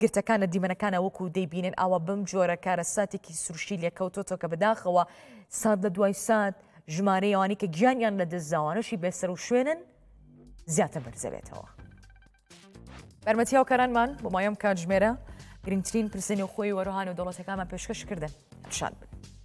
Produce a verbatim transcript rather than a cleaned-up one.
گرتەکان لە دیمەنەکانە وەکو دەیبینن ئاوا بم جۆرە کارەساتێکی سروشی لێکەوتۆتەوە کە بەداخەوە سات لە دوای سات ژمارەی ئەوانی کە گیانیان لە دەستزاوانەشی بێسەر و شوێنن زیاتر بەرزەبێتەوە. بەرمەتی هاوکارانمان بۆ مایەم کاتژمێرە گرنگترین پرسێنی و خۆی وەرەهان و دەوڵەتەکانمان پێشکەش کردن. شاد بن.